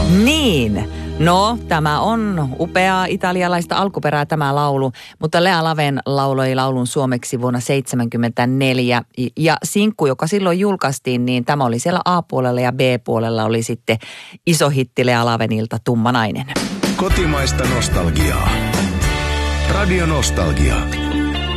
Niin. No, tämä on upeaa italialaista alkuperää tämä laulu, mutta Lea Laven lauloi laulun suomeksi vuonna 1974. Ja sinkku, joka silloin julkaistiin, niin tämä oli siellä A-puolella ja B-puolella oli sitten iso hitti Lea Lavenilta, Tumma nainen. Kotimaista nostalgiaa. Radio Nostalgia.